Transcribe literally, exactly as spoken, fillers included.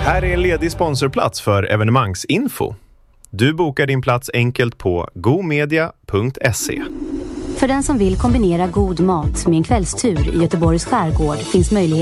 Här är en ledig sponsorplats för evenemangsinfo. Du bokar din plats enkelt på gomedia punkt se. För den som vill kombinera god mat med en kvällstur i Göteborgs skärgård finns möjlighet